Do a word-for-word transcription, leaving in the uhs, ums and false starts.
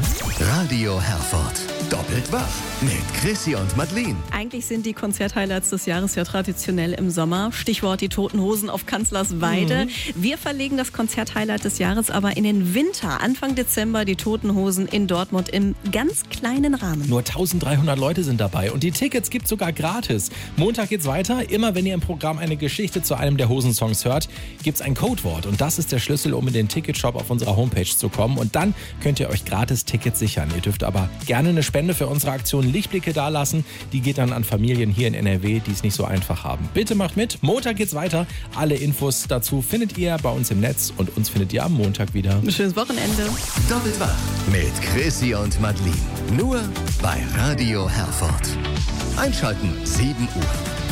Radio Herford. Doppelt wach mit Chrissy und Madeleine. Eigentlich sind die Konzerthighlights des Jahres ja traditionell im Sommer. Stichwort die Toten Hosen auf Kanzlersweide. Mhm. Wir verlegen das Konzerthighlight des Jahres aber in den Winter. Anfang Dezember die Toten Hosen in Dortmund im ganz kleinen Rahmen. Nur dreizehnhundert Leute sind dabei und die Tickets gibt's sogar gratis. Montag geht's weiter. Immer wenn ihr im Programm eine Geschichte zu einem der Hosensongs hört, gibt's ein Codewort. Und das ist der Schlüssel, um in den Ticketshop auf unserer Homepage zu kommen. Und dann könnt ihr euch gratis Tickets sichern. Ihr dürft aber gerne eine Spende für unsere Aktion Lichtblicke dalassen. Die geht dann an Familien hier in N R W, die es nicht so einfach haben. Bitte macht mit. Montag geht's weiter. Alle Infos dazu findet ihr bei uns im Netz und uns findet ihr am Montag wieder. Ein schönes Wochenende. Doppelt wach mit Chrissy und Madeleine. Nur bei Radio Herford. Einschalten sieben Uhr.